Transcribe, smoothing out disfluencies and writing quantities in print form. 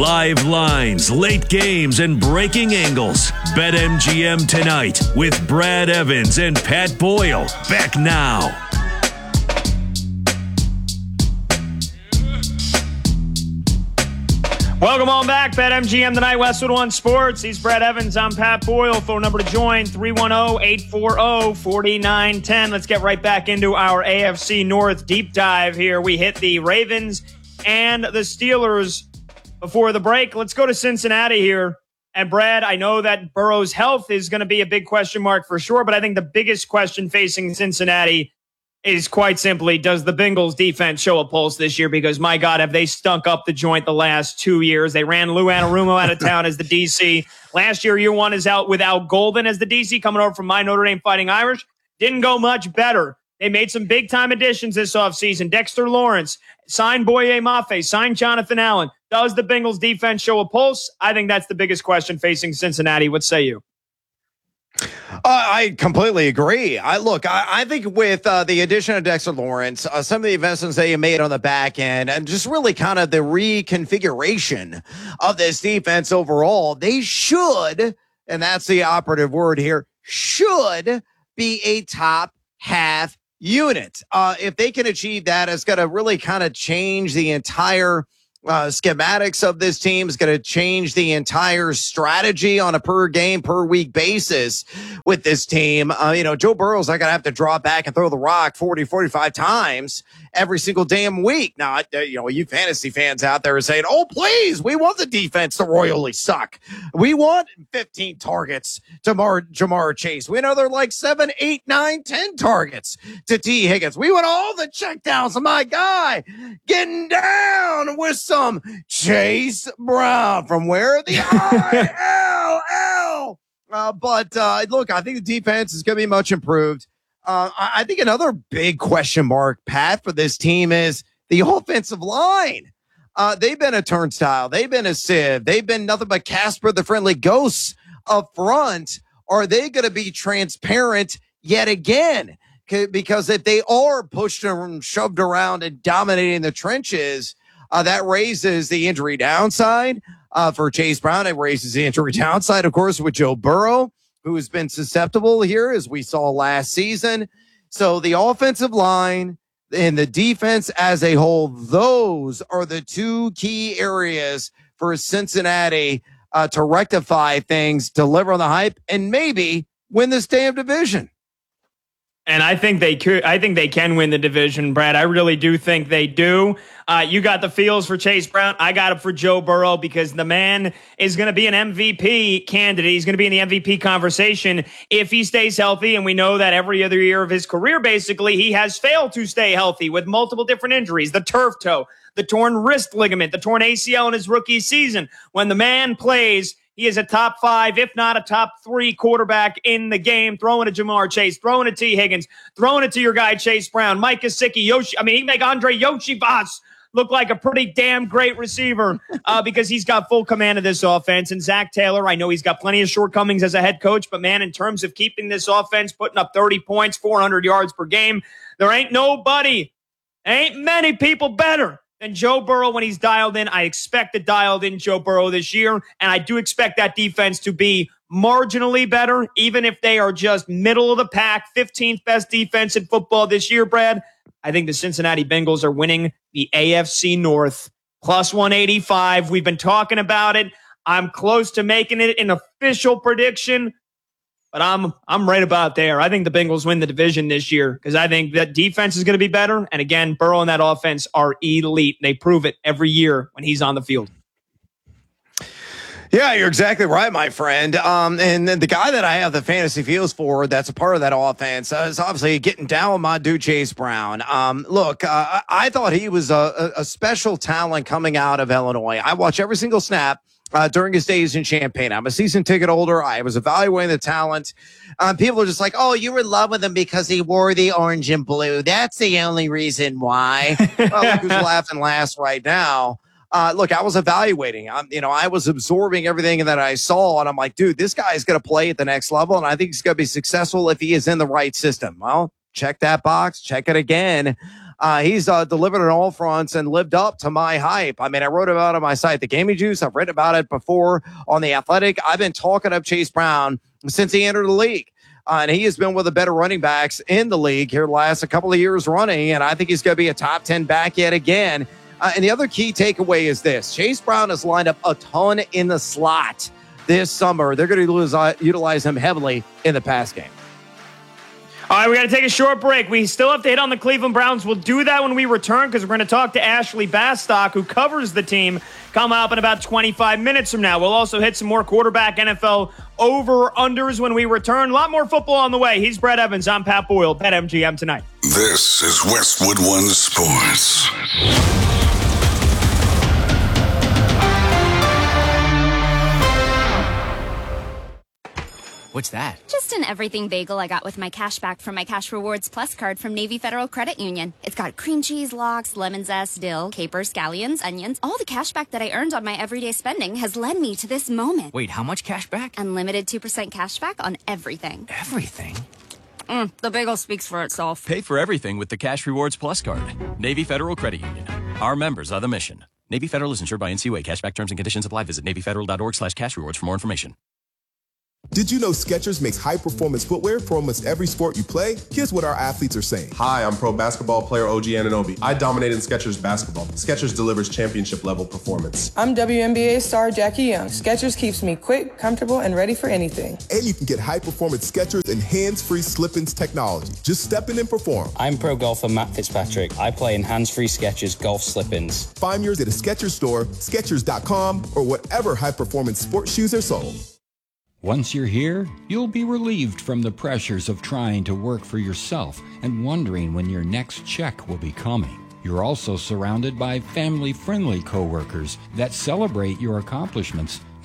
Live lines, late games, and breaking angles. BetMGM tonight with Brad Evans and Pat Boyle. Back now. Welcome on back. BetMGM tonight, Westwood One Sports. He's Brad Evans. I'm Pat Boyle. Phone number to join, 310-840-4910. Let's get right back into our AFC North deep dive here. We hit the Ravens and the Steelers before the break. Let's go to Cincinnati here. And Brad, I know that Burrow's health is going to be a big question mark for sure, but I think the biggest question facing Cincinnati is quite simply, does the Bengals defense show a pulse this year? Because, my God, have they stunk up the joint the last 2 years. They ran Lou Anarumo out of town as the DC. Last year one is out without Golden as the DC, coming over from my Notre Dame Fighting Irish. Didn't go much better. They made some big-time additions this offseason. Dexter Lawrence, signed Boye Mafe, signed Jonathan Allen. Does the Bengals defense show a pulse? I think that's the biggest question facing Cincinnati. What say you? I completely agree. I think with the addition of Dexter Lawrence, some of the investments that you made on the back end, and just really kind of the reconfiguration of this defense overall, they should, and that's the operative word here, should be a top half unit. If they can achieve that, it's going to really kind of change the entire schematics of this team. Is going to change the entire strategy on a per game, per week basis with this team. Joe Burrow's not going to have to draw back and throw the rock 40, 45 times every single damn week. Now, you fantasy fans out there are saying, oh, please, we want the defense to royally suck. We want 15 targets to Jamar Chase. We know they're like 7, 8, 9, 10 targets to T. Higgins. We want all the checkdowns of my guy getting down with some Chase Brown from where the ILL. Look, I think the defense is going to be much improved. I think another big question mark, Pat, for this team is the offensive line. They've been a turnstile. They've been a sieve. They've been nothing but Casper the Friendly Ghost up front. Are they going to be transparent yet again? Because if they are pushed and shoved around and dominating the trenches, that raises the injury downside for Chase Brown. It raises the injury downside, of course, with Joe Burrow, who has been susceptible here, as we saw last season. So the offensive line and the defense as a whole, those are the two key areas for Cincinnati to rectify things, deliver on the hype, and maybe win this damn division. And I think they could. I think they can win the division, Brad. I really do think they do. You got the feels for Chase Brown. I got it for Joe Burrow because the man is going to be an MVP candidate. He's going to be in the MVP conversation if he stays healthy. And we know that every other year of his career, basically, he has failed to stay healthy with multiple different injuries. The turf toe, the torn wrist ligament, the torn ACL in his rookie season. When the man plays, he is a top 5, if not a top 3 quarterback in the game. Throwing to Jamar Chase, throwing to T. Higgins, throwing it to your guy Chase Brown, Mike Gesicki, he can make Andre Yoshivas look like a pretty damn great receiver because he's got full command of this offense. And Zach Taylor, I know he's got plenty of shortcomings as a head coach, but man, in terms of keeping this offense, putting up 30 points, 400 yards per game, there ain't many people better than Joe Burrow when he's dialed in. I expect a dialed in Joe Burrow this year, and I do expect that defense to be marginally better, even if they are just middle of the pack, 15th best defense in football this year, Brad. I think the Cincinnati Bengals are winning the AFC North plus 185. We've been talking about it. I'm close to making it an official prediction, but I'm right about there. I think the Bengals win the division this year because I think that defense is going to be better. And again, Burrow and that offense are elite. They prove it every year when he's on the field. Yeah, you're exactly right, my friend. And the guy that I have the fantasy feels for that's a part of that offense is obviously getting down with my dude Chase Brown. I thought he was a special talent coming out of Illinois. I watch every single snap during his days in Champaign. I'm a season ticket holder. I was evaluating the talent. People are just like, oh, you were in love with him because he wore the orange and blue. That's the only reason why. Well, look who's laughing last right now. Look, I was evaluating. I was absorbing everything that I saw, and I'm like, dude, this guy is going to play at the next level, and I think he's going to be successful if he is in the right system. Well, check that box. Check it again. He's delivered on all fronts and lived up to my hype. I mean, I wrote about it on my site, The Gaming Juice. I've written about it before on The Athletic. I've been talking up Chase Brown since he entered the league. And he has been one of the better running backs in the league here the last couple of years running. And I think he's going to be a top 10 back yet again. And the other key takeaway is this. Chase Brown has lined up a ton in the slot this summer. They're going to utilize him heavily in the pass game. All right, we got to take a short break. We still have to hit on the Cleveland Browns. We'll do that when we return because we're going to talk to Ashley Bastock, who covers the team, coming up in about 25 minutes from now. We'll also hit some more quarterback NFL over-unders when we return. A lot more football on the way. He's Brad Evans. I'm Pat Boyle. BetMGM tonight. This is Westwood One Sports. What's that? Just an everything bagel I got with my cash back from my Cash Rewards Plus card from Navy Federal Credit Union. It's got cream cheese, lox, lemon zest, dill, capers, scallions, onions. All the cash back that I earned on my everyday spending has led me to this moment. Wait, how much cash back? Unlimited 2% cash back on everything. Everything? The bagel speaks for itself. Pay for everything with the Cash Rewards Plus card. Navy Federal Credit Union. Our members are the mission. Navy Federal is insured by NCUA. Cashback terms and conditions apply. Visit NavyFederal.org/cashrewards for more information. Did you know Skechers makes high-performance footwear for almost every sport you play? Here's what our athletes are saying. Hi, I'm pro basketball player OG Anunoby. I dominate in Skechers basketball. Skechers delivers championship-level performance. I'm WNBA star Jackie Young. Skechers keeps me quick, comfortable, and ready for anything. And you can get high-performance Skechers and hands-free slip-ins technology. Just step in and perform. I'm pro golfer Matt Fitzpatrick. I play in hands-free Skechers golf slip-ins. Find yours at a Skechers store, Skechers.com, or whatever high-performance sports shoes are sold. Once you're here, you'll be relieved from the pressures of trying to work for yourself and wondering when your next check will be coming. You're also surrounded by family-friendly coworkers that celebrate your accomplishments